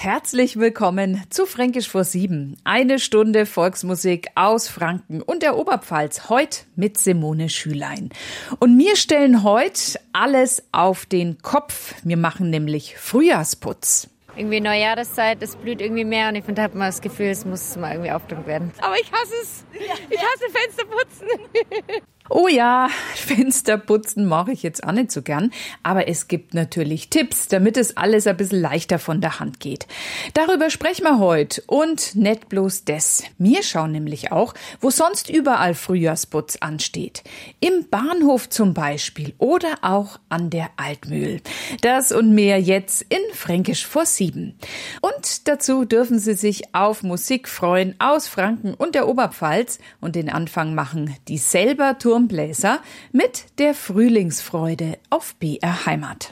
Herzlich willkommen zu Fränkisch vor 7. Eine Stunde Volksmusik aus Franken und der Oberpfalz. Heute mit Simone Schülein. Und wir stellen heute alles auf den Kopf. Wir machen nämlich Frühjahrsputz. Irgendwie Neujahreszeit, das blüht irgendwie mehr und ich finde, da hat man das Gefühl, es muss mal irgendwie aufgedrückt werden. Aber ich hasse es. Ich hasse Fensterputzen. Oh ja, Fensterputzen mache ich jetzt auch nicht so gern, aber es gibt natürlich Tipps, damit es alles ein bisschen leichter von der Hand geht. Darüber sprechen wir heute und nicht bloß das. Wir schauen nämlich auch, wo sonst überall Frühjahrsputz ansteht. Im Bahnhof zum Beispiel oder auch an der Altmühl. Das und mehr jetzt in Fränkisch vor 7. Und dazu dürfen Sie sich auf Musik freuen aus Franken und der Oberpfalz und den Anfang machen die selber Turmbläser mit der Frühlingsfreude auf BR Heimat.